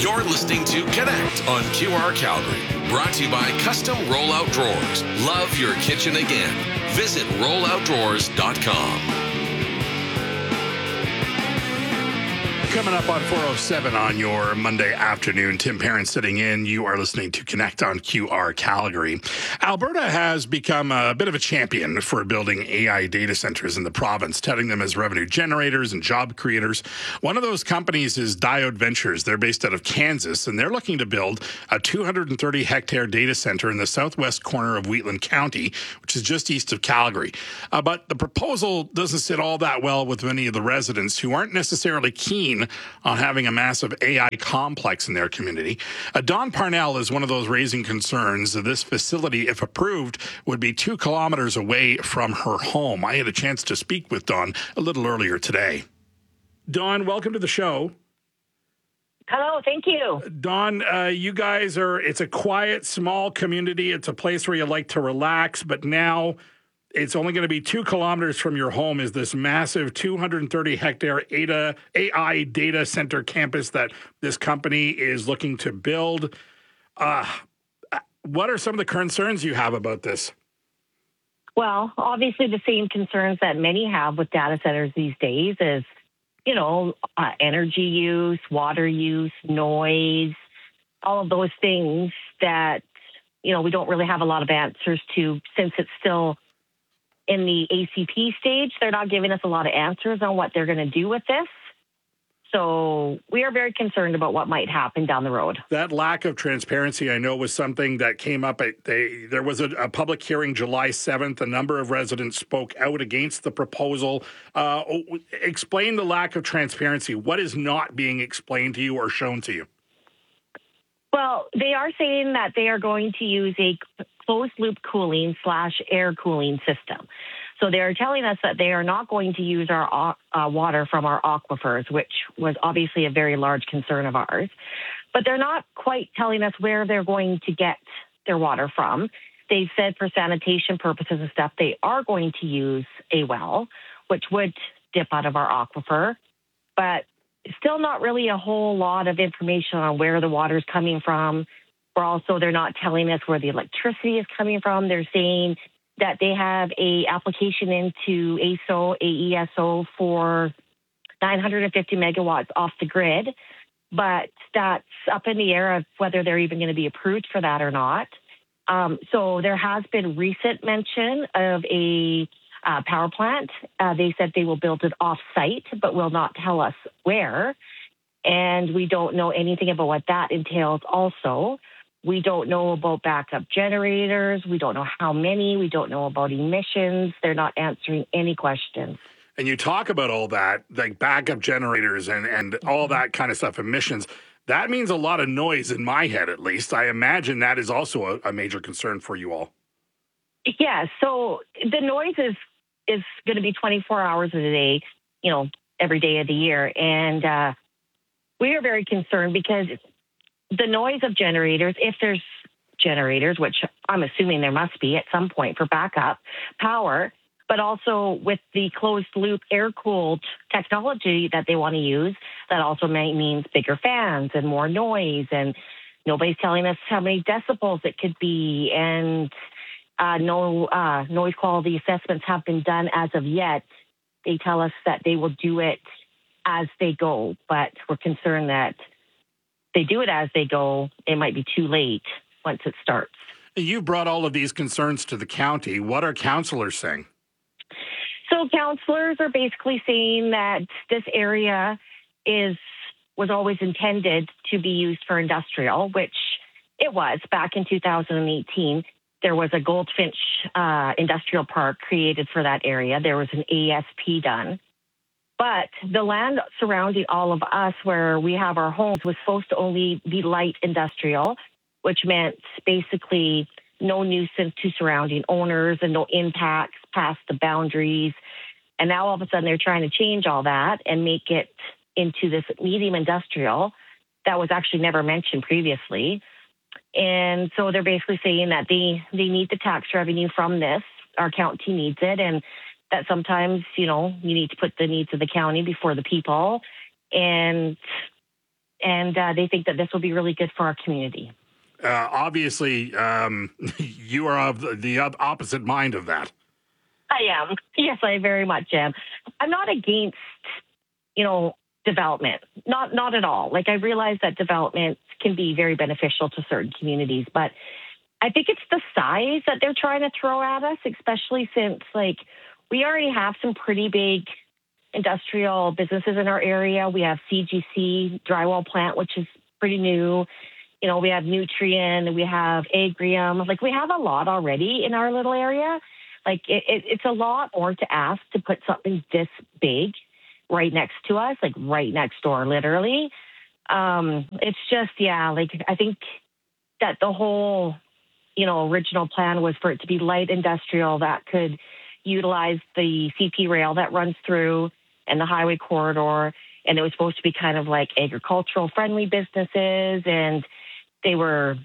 You're listening to Connect on QR Calgary. Brought to you by Custom Rollout Drawers. Love your kitchen again. Visit rolloutdrawers.com. Coming up on 407 on your Monday afternoon, Tim Parent sitting in. You are listening to Connect on QR Calgary. Alberta has become a bit of a champion for building AI data centers in the province, touting them as revenue generators and job creators. One of those companies is Diode Ventures. They're based out of Kansas, and they're looking to build a 230-hectare data center in the southwest corner of Wheatland County, which is just east of Calgary. But the proposal doesn't sit all that well with many of the residents who aren't necessarily keen on having a massive AI complex in their community. Dawn Parnell is one of those raising concerns. This facility, if approved, would be 2 kilometers away from her home. I had a chance to speak with Dawn a little earlier today. Dawn, welcome to the show. Hello, thank you. Dawn, you guys it's a quiet, small community. It's a place where you like to relax, but now it's only going to be 2 kilometers from your home is this massive 230-hectare AI data center campus that this company is looking to build. What are some of the concerns you have about this? Well, obviously the same concerns that many have with data centers these days is, energy use, water use, noise, all of those things that, we don't really have a lot of answers to since it's still in the ACP stage. They're not giving us a lot of answers on what they're going to do with this. So we are very concerned about what might happen down the road. That lack of transparency, I know, was something that came up. There was a public hearing July 7th. A number of residents spoke out against the proposal. Explain the lack of transparency. What is not being explained to you or shown to you? Well, they are saying that they are going to use a closed-loop cooling / air cooling system. So they are telling us that they are not going to use our water from our aquifers, which was obviously a very large concern of ours. But they're not quite telling us where they're going to get their water from. They've said for sanitation purposes and stuff, they are going to use a well, which would dip out of our aquifer. But still not really a whole lot of information on where the water is coming from. They're not telling us where the electricity is coming from. They're saying that they have a application into AESO for 950 megawatts off the grid, but that's up in the air of whether they're even going to be approved for that or not. So there has been recent mention of a power plant. They said they will build it off-site, but will not tell us where. And we don't know anything about what that entails also. We don't know about backup generators. We don't know how many. We don't know about emissions. They're not answering any questions. And you talk about all that, like backup generators and all that kind of stuff, emissions. That means a lot of noise in my head, at least. I imagine that is also a major concern for you all. Yeah, so the noise is going to be 24 hours a day, every day of the year. And we are very concerned because the noise of generators, if there's generators, which I'm assuming there must be at some point for backup power, but also with the closed-loop air-cooled technology that they want to use, that also means bigger fans and more noise, and nobody's telling us how many decibels it could be, and no noise quality assessments have been done as of yet. They tell us that they will do it as they go, but we're concerned that they do it as they go, it might be too late once it starts. You brought all of these concerns to the county. What are councillors saying? So councillors are basically saying that this area was always intended to be used for industrial, which it was back in 2018. There was a Goldfinch industrial park created for that area. There was an ASP done. But the land surrounding all of us where we have our homes was supposed to only be light industrial, which meant basically no nuisance to surrounding owners and no impacts past the boundaries. And now all of a sudden they're trying to change all that and make it into this medium industrial that was actually never mentioned previously. And so they're basically saying that they need the tax revenue from this. Our county needs it. And that sometimes, you need to put the needs of the county before the people. And and they think that this will be really good for our community. Obviously, you are of the opposite mind of that. I am. Yes, I very much am. I'm not against, development. Not at all. Like, I realize that development can be very beneficial to certain communities, but I think it's the size that they're trying to throw at us, especially since, we already have some pretty big industrial businesses in our area. We have CGC drywall plant, which is pretty new. We have Nutrien, we have Agrium. We have a lot already in our little area. It's a lot more to ask to put something this big right next to us, right next door, literally. It's just, I think that the whole, original plan was for it to be light industrial that could utilize the CP rail that runs through and the highway corridor. And it was supposed to be kind of like agricultural friendly businesses. And it was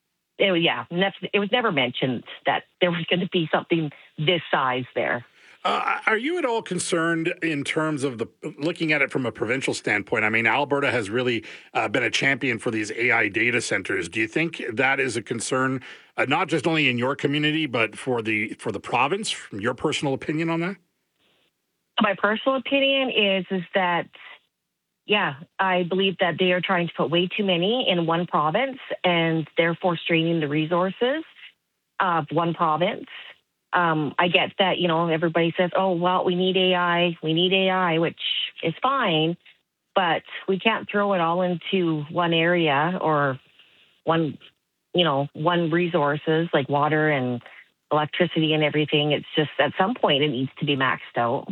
never mentioned that there was going to be something this size there. Are you at all concerned in terms of looking at it from a provincial standpoint? I mean, Alberta has really been a champion for these AI data centers. Do you think that is a concern, not just only in your community, but for the province? From your personal opinion on that? My personal opinion is that, I believe that they are trying to put way too many in one province and therefore straining the resources of one province. I get that, everybody says, oh, well, we need AI, which is fine, but we can't throw it all into one area or one resources like water and electricity and everything. It's just at some point it needs to be maxed out.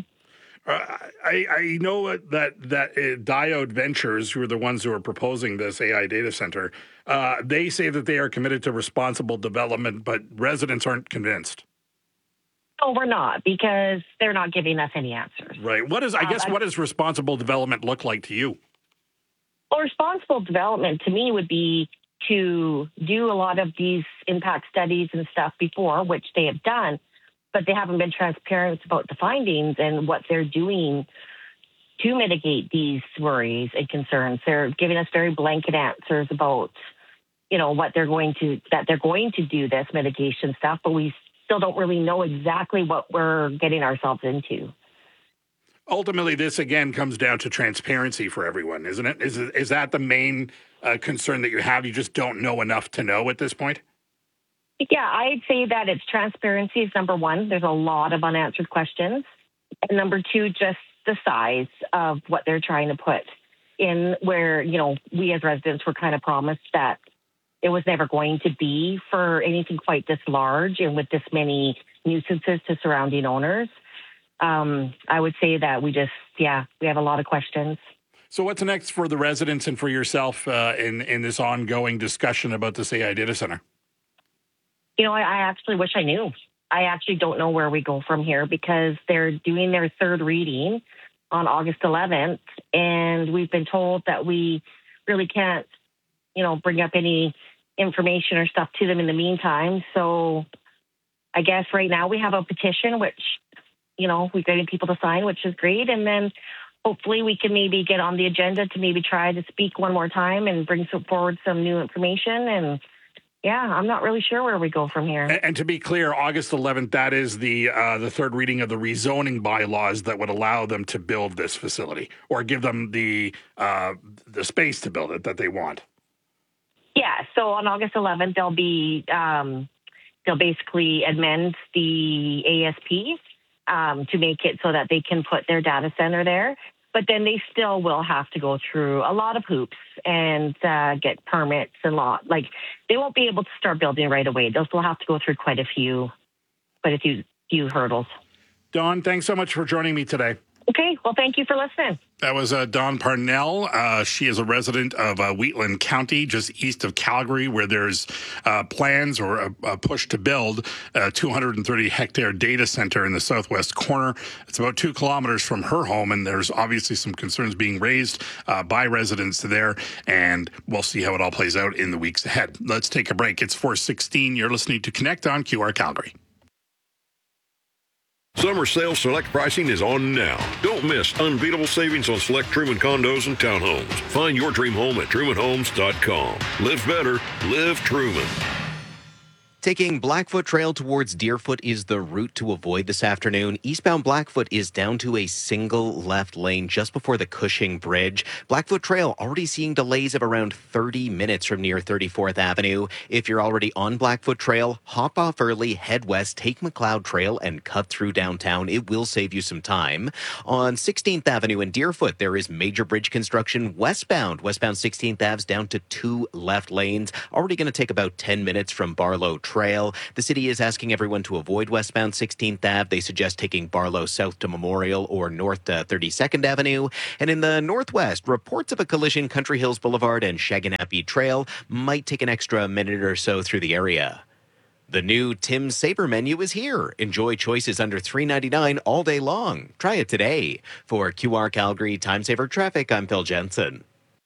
I know that Diode Ventures, who are the ones who are proposing this AI data center, they say that they are committed to responsible development, but residents aren't convinced. No, we're not, because they're not giving us any answers. Right. What does responsible development look like to you? Well, responsible development to me would be to do a lot of these impact studies and stuff before, which they have done, but they haven't been transparent about the findings and what they're doing to mitigate these worries and concerns. They're giving us very blanket answers about, what they're going to do this mitigation stuff, but we still don't really know exactly what we're getting ourselves into. Ultimately, this again comes down to transparency for everyone, isn't it? Is that the main concern that you have? You just don't know enough to know at this point? Yeah, I'd say that it's transparency is number one. There's a lot of unanswered questions. And number two, just the size of what they're trying to put in where, we as residents were kind of promised that it was never going to be for anything quite this large and with this many nuisances to surrounding owners. I would say that we have a lot of questions. So what's next for the residents and for yourself in this ongoing discussion about this AI data center? I actually wish I knew. I actually don't know where we go from here because they're doing their third reading on August 11th, and we've been told that we really can't, bring up any information or stuff to them in the meantime. So I guess right now we have a petition, which, we're getting people to sign, which is great. And then hopefully we can maybe get on the agenda to maybe try to speak one more time and bring forward some new information. And I'm not really sure where we go from here. And to be clear, August 11th, that is the third reading of the rezoning bylaws that would allow them to build this facility or give them the space to build it that they want. Yeah. So on August 11th, they'll basically amend the ASP to make it so that they can put their data center there. But then they still will have to go through a lot of hoops and get permits and they won't be able to start building right away. They'll still have to go through quite a few hurdles. Dawn, thanks so much for joining me today. Okay, well, thank you for listening. That was Dawn Parnell. She is a resident of Wheatland County, just east of Calgary, where there's plans or a push to build a 230-hectare data center in the southwest corner. It's about 2 kilometers from her home, and there's obviously some concerns being raised by residents there, and we'll see how it all plays out in the weeks ahead. Let's take a break. It's 4:16. You're listening to Connect on QR Calgary. Summer sale select pricing is on now. Don't miss unbeatable savings on select Truman condos and townhomes. Find your dream home at trumanhomes.com. Live better. Live Truman. Taking Blackfoot Trail towards Deerfoot is the route to avoid this afternoon. Eastbound Blackfoot is down to a single left lane just before the Cushing Bridge. Blackfoot Trail already seeing delays of around 30 minutes from near 34th Avenue. If you're already on Blackfoot Trail, hop off early, head west, take McLeod Trail, and cut through downtown. It will save you some time. On 16th Avenue in Deerfoot, there is major bridge construction westbound. Westbound 16th Ave's down to 2 left lanes. Already going to take about 10 minutes from Barlow Trail. The city is asking everyone to avoid westbound 16th Ave. They suggest taking Barlow south to Memorial or north to 32nd Avenue. And in the northwest, reports of a collision Country Hills Boulevard and Shaganappy Trail might take an extra minute or so through the area. The new Tim's Saver menu is here. Enjoy choices under $3.99 all day long. Try it today. For QR Calgary Time Saver Traffic, I'm Phil Jensen.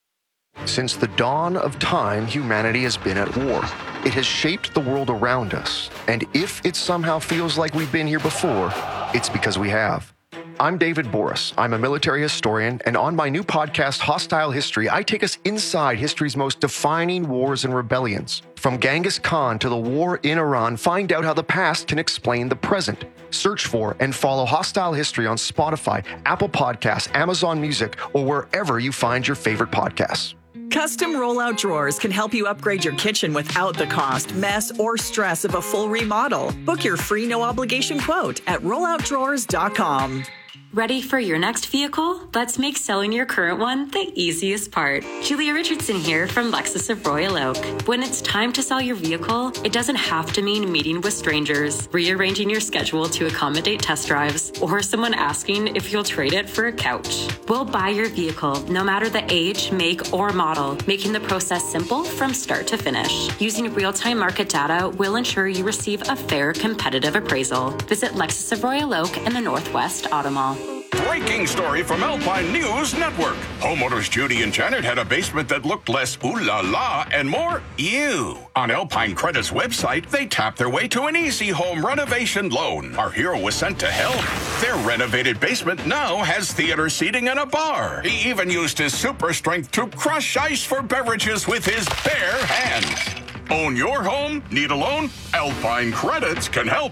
Since the dawn of time, humanity has been at war. It has shaped the world around us. And if it somehow feels like we've been here before, it's because we have. I'm David Boris. I'm a military historian, and on my new podcast, Hostile History, I take us inside history's most defining wars and rebellions. From Genghis Khan to the war in Iran, find out how the past can explain the present. Search for and follow Hostile History on Spotify, Apple Podcasts, Amazon Music, or wherever you find your favorite podcasts. Custom rollout drawers can help you upgrade your kitchen without the cost, mess, or stress of a full remodel. Book your free no-obligation quote at rolloutdrawers.com. Ready for your next vehicle? Let's make selling your current one the easiest part. Julia Richardson here from Lexus of Royal Oak. When it's time to sell your vehicle, it doesn't have to mean meeting with strangers, rearranging your schedule to accommodate test drives, or someone asking if you'll trade it for a couch. We'll buy your vehicle, no matter the age, make, or model, making the process simple from start to finish. Using real-time market data will ensure you receive a fair, competitive appraisal. Visit Lexus of Royal Oak in the Northwest Auto Mall. Breaking story from Alpine News Network. Homeowners Judy and Janet had a basement that looked less ooh la la and more ew. On Alpine Credit's website, they tapped their way to an easy home renovation loan. Our hero was sent to help. Their renovated basement now has theater seating and a bar. He even used his super strength to crush ice for beverages with his bare hands. Own your home? Need a loan? Alpine Credits can help.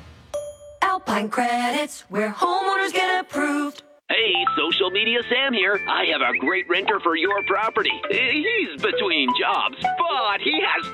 Alpine Credits, where homeowners get approved. Hey, social media Sam here. I have a great renter for your property. He's between jobs, but he has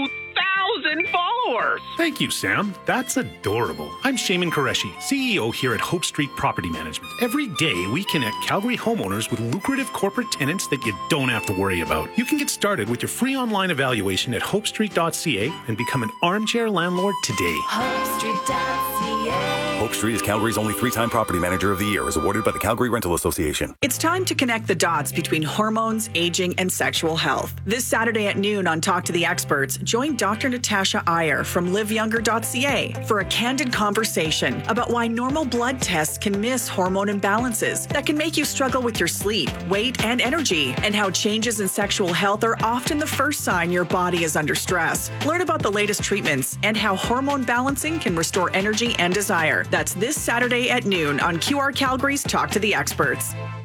2,000 followers. Thank you, Sam. That's adorable. I'm Shaman Qureshi, CEO here at Hope Street Property Management. Every day, we connect Calgary homeowners with lucrative corporate tenants that you don't have to worry about. You can get started with your free online evaluation at hopestreet.ca and become an armchair landlord today. HopeStreet.ca. Hope Street is Calgary's only 3-time Property Manager of the Year, as awarded by the Calgary Rental Association. It's time to connect the dots between hormones, aging, and sexual health. This Saturday at noon on Talk to the Experts, join Dr. Natasha Iyer from liveyounger.ca for a candid conversation about why normal blood tests can miss hormone imbalances that can make you struggle with your sleep, weight, and energy, and how changes in sexual health are often the first sign your body is under stress. Learn about the latest treatments and how hormone balancing can restore energy and desire. That's this Saturday at noon on QR Calgary's Talk to the Experts.